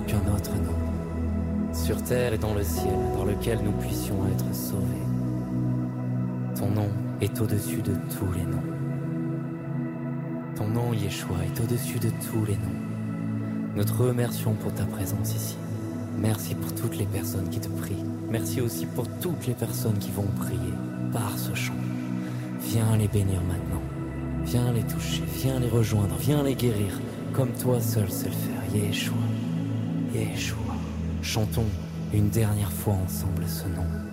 aucun autre nom, sur terre et dans le ciel, dans lequel nous puissions être sauvés. Ton nom est au-dessus de tous les noms. Ton nom, Yeshua, est au-dessus de tous les noms. Nous te remercions pour ta présence ici. Merci pour toutes les personnes qui te prient. Merci aussi pour toutes les personnes qui vont prier par ce chant. Viens les bénir maintenant. Viens les toucher, viens les rejoindre, viens les guérir, comme toi seul sais le faire. Yeshua, Yeshua. Chantons une dernière fois ensemble ce nom.